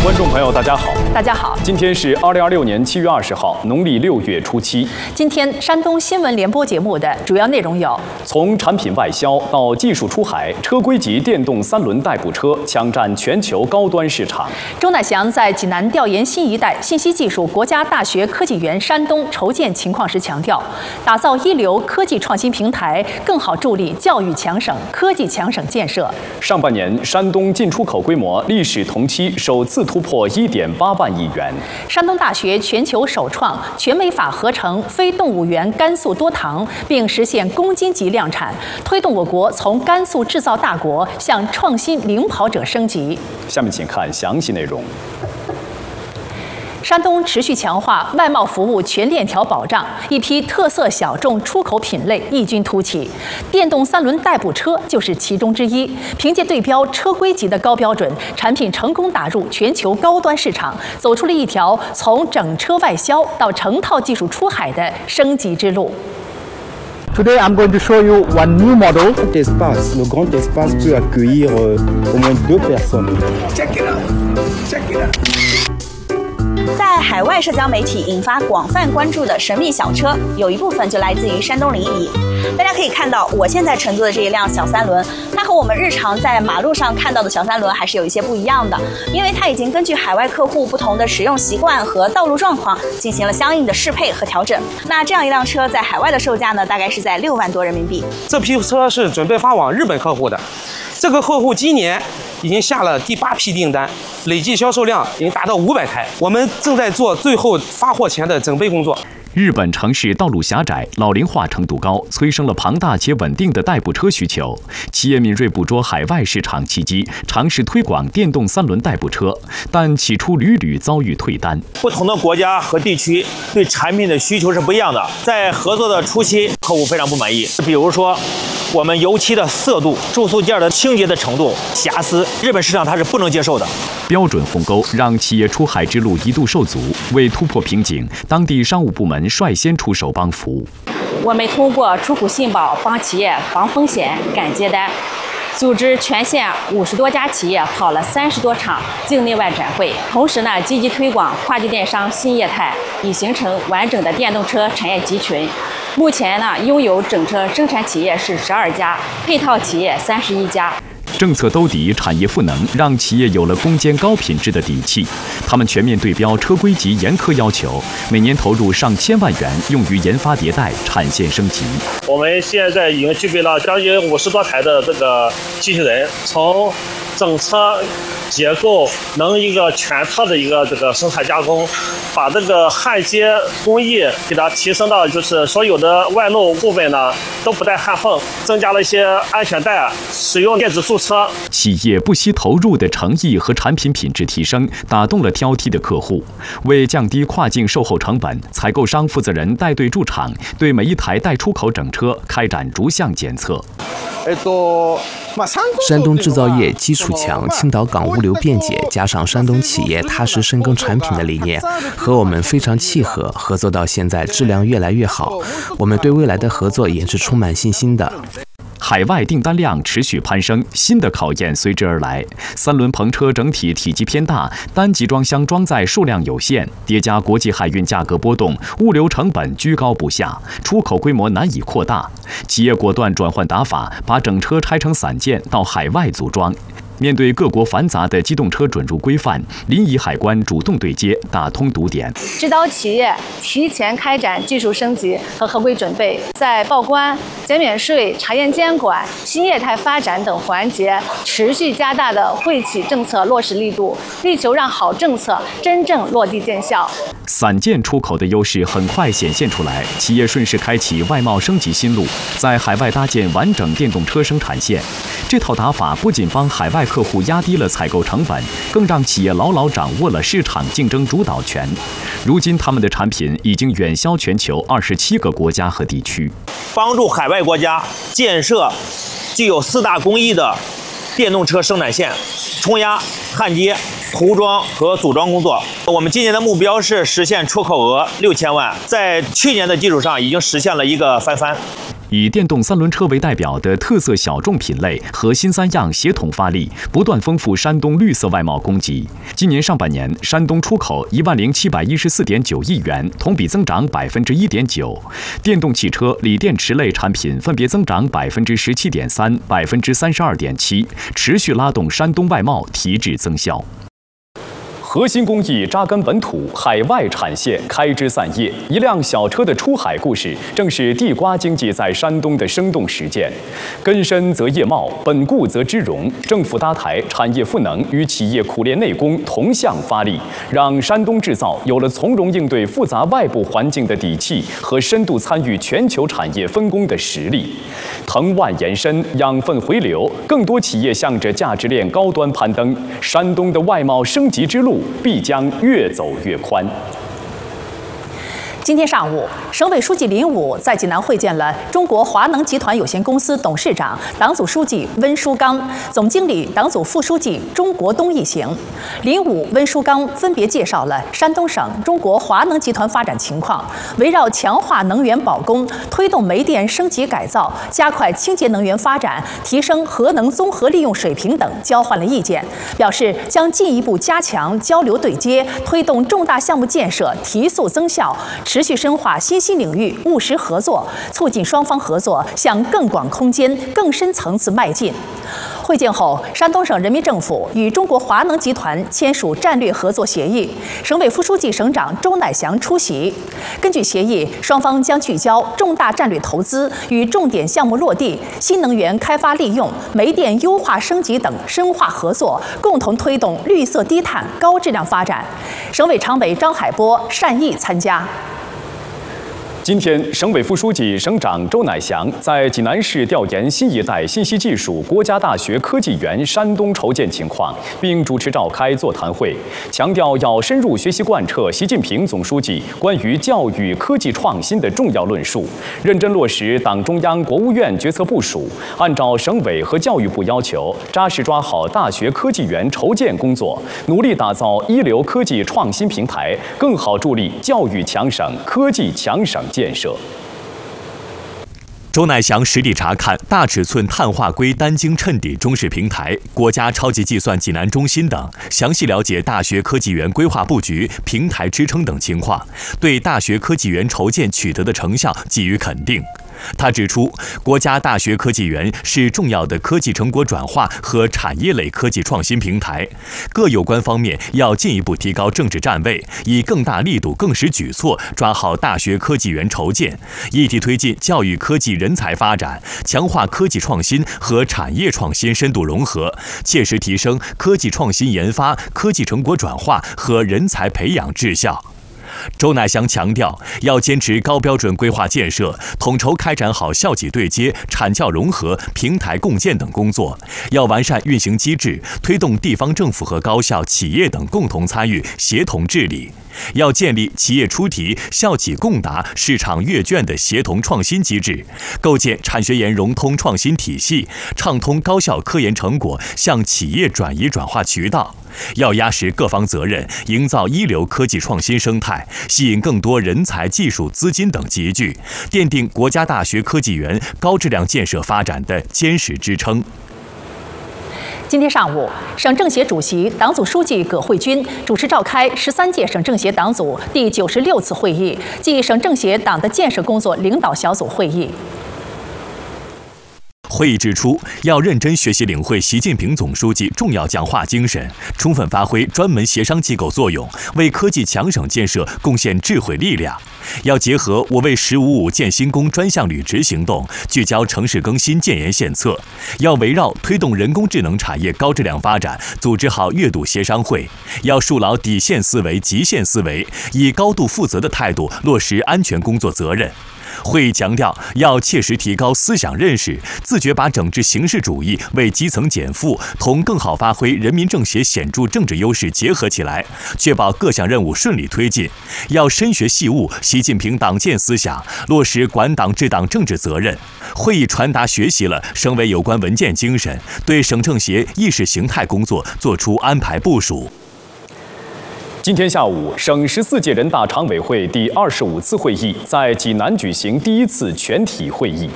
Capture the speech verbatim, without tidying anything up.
观众朋友，大家好。 大家好， 今天是二零二六年七月二十号，农历六月初七。 今天山东新闻联播节目的主要内容有： 从产品外销到技术出海，车规级电动三轮代步车抢占全球高端市场。 周乃祥在济南调研新一代信息技术国家大学科技园山东筹建情况时强调，打造一流科技创新平台，更好助力教育强省、科技强省建设。 上半年，山东进出口规模历史同期首次突破一点八万亿元。 山东大学全球首创全酶法合成非动物源甘肃多糖，并实现公斤级量产，推动我国从甘肃制造大国向创新领跑者升级。 下面请看详细内容。 山东持续强化外贸服务全链条保障，一批特色小众出口品类异军突起，电动三轮代步车就是其中之一。凭借对标车规级的高标准，产品成功打入全球高端市场，走出了一条从整车外销到成套技术出海的升级之路。 Today, I'm going to show you one new model. Espace, le grand espace peut accueillir euh, au moins deux personnes. Check it out. Check it out. 在海外社交媒体引发广泛关注的神秘小车，有一部分就来自于山东临沂。大家可以看到，我现在乘坐的这一辆小三轮，它和我们日常在马路上看到的小三轮还是有一些不一样的，因为它已经根据海外客户不同的使用习惯和道路状况进行了相应的适配和调整。那这样一辆车在海外的售价呢，大概是在六万多人民币。 这批车是准备发往日本客户的，这个客户今年已经下了第八批订单，累计销售量已经达到五百台。我们正在做最后发货前的准备工作。 日本城市道路狭窄、老龄化程度高，催生了庞大且稳定的代步车需求。企业敏锐捕捉海外市场契机，尝试推广电动三轮代步车，但起初屡屡遭遇退单。 不同的国家和地区对产品的需求是不一样的，在合作的初期，客户非常不满意。比如说，我们油漆的色度、注塑件的清洁的程度、瑕疵，日本市场它是不能接受的。 标准鸿沟让企业出海之路一度受阻，为突破瓶颈，当地商务部门率先出手帮扶。 我们通过出口信保帮企业防风险、赶接单，组织全县五十多家企业跑了三十多场境内外展会，同时呢，积极推广跨境电商新业态，以形成完整的电动车产业集群。目前呢，拥有整车生产企业是十二家，配套企业三十一家。 政策兜底、产业赋能，让企业有了攻坚高品质的底气。他们全面对标车规级严苛要求，每年投入上千万元用于研发迭代、产线升级。 我们现在已经具备了将近五十多台的这个机器人，从整车结构能一个全套的一个这个生产加工，把这个焊接工艺给它提升到就是所有的外露部分呢都不带焊缝，增加了一些安全带，使用电子驻车。 企业不惜投入的诚意和产品品质提升，打动了挑剔的客户。为降低跨境售后成本，采购商负责人带队驻场，对每一台待出口整车开展逐项检测。 山东制造业基础强，青岛港物流便捷，加上山东企业踏实深耕产品的理念，和我们非常契合，合作到现在质量越来越好。我们对未来的合作也是充满信心的。 海外订单量持续攀升，新的考验随之而来。三轮篷车整体体积偏大，单集装箱装载数量有限，叠加国际海运价格波动，物流成本居高不下，出口规模难以扩大。企业果断转换打法，把整车拆成散件到海外组装。面对各国繁杂的机动车准入规范，临沂海关主动对接，打通堵点， 指导企业提前开展技术升级和合规准备，在报关、减免税、查验监管、新业态发展等环节持续加大的惠企政策落实力度，力求让好政策真正落地见效。 散件出口的优势很快显现出来，企业顺势开启外贸升级新路，在海外搭建完整电动车生产线。这套打法不仅帮海外客户压低了采购成本，更让企业牢牢掌握了市场竞争主导权。如今，他们的产品已经远销全球二十七个国家和地区， 帮助海外国家建设具有四大工艺的电动车生产线，冲压、焊接、涂装和组装工作。我们今年的目标是实现出口额六千万，在去年的基础上已经实现了一个翻番。 以电动三轮车为代表的特色小众品类和新三样协同发力，不断丰富山东绿色外贸供给。今年上半年，山东出口一万零七百一十四点九亿元，同比增长百分之一点九。电动汽车、锂电池类产品分别增长百分之十七点三、百分之三十二点七，持续拉动山东外贸提质增效。核心工艺扎根本土，海外产线开枝散叶。一辆小车的出海故事，正是地瓜经济在山东的生动实践。根深则叶茂，本固则枝荣。政府搭台，产业赋能，与企业苦练内功同向发力，让山东制造有了从容应对复杂外部环境的底气和深度参与全球产业分工的实力。藤蔓延伸，养分回流，更多企业向着价值链高端攀登。山东的外贸升级之路必将越走越宽。 今天上午，省委书记林武在济南会见了中国华能集团有限公司董事长、党组书记温书刚、总经理、党组副书记钟国东一行。林武、温书刚分别介绍了山东省中国华能集团发展情况，围绕强化能源保供、推动煤电升级改造、加快清洁能源发展、提升核能综合利用水平等交换了意见，表示将进一步加强交流对接，推动重大项目建设提速增效。持续深化新兴领域务实合作，促进双方合作向更广空间、更深层次迈进。会见后，山东省人民政府与中国华能集团签署战略合作协议，省委副书记、省长周乃祥出席。根据协议，双方将聚焦重大战略投资与重点项目落地、新能源开发利用、煤电优化升级等深化合作，共同推动绿色低碳高质量发展。省委常委张海波善意参加。 今天，省委副书记、省长周乃祥在济南市调研新一代信息技术国家大学科技园山东筹建情况，并主持召开座谈会，强调要深入学习贯彻习近平总书记关于教育科技创新的重要论述，认真落实党中央、国务院决策部署，按照省委和教育部要求，扎实抓好大学科技园筹建工作，努力打造一流科技创新平台，更好助力教育强省、科技强省建设。 周乃祥实地查看大尺寸碳化硅单晶衬底中式平台、国家超级计算济南中心等，详细了解大学科技园规划布局、平台支撑等情况，对大学科技园筹建取得的成效给予肯定。他指出，国家大学科技园是重要的科技成果转化和产业类科技创新平台，各有关方面要进一步提高政治站位，以更大力度、更实举措抓好大学科技园筹建，一体推进教育科技人才发展，强化科技创新和产业创新深度融合，切实提升科技创新研发、科技成果转化和人才培养质效。周乃祥强调，要坚持高标准规划建设，统筹开展好校企对接、产教融合、平台共建等工作，要完善运行机制，推动地方政府和高校、企业等共同参与、协同治理。要建立企业出题、校企共答、市场阅卷的协同创新机制，构建产学研融通创新体系，畅通高校科研成果向企业转移转化渠道。要压实各方责任，营造一流科技创新生态，吸引更多人才、技术、资金等集聚，奠定国家大学科技园高质量建设发展的坚实支撑。 今天上午，省政协主席、党组书记葛慧军主持召开十三届省政协党组第九十六次会议暨省政协党的建设工作领导小组会议。 会议指出，要认真学习领会习近平总书记重要讲话精神，充分发挥专门协商机构作用，为科技强省建设贡献智慧力量。要结合我为“十五五”建新工专项履职行动，聚焦城市更新建言献策。要围绕推动人工智能产业高质量发展，组织好月度协商会。要树牢底线思维、极限思维，以高度负责的态度落实安全工作责任。会议强调，要切实提高思想认识，自觉把整治形式主义为基层减负同更好发挥人民政协显著政治优势结合起来，确保各项任务顺利推进。要深学细悟习近平党建思想，落实管党治党政治责任。会议传达学习了省委有关文件精神，对省政协意识形态工作作出安排部署。 今天下午，省十四届人大常委会第二十五次会议在济南举行第一次全体会议。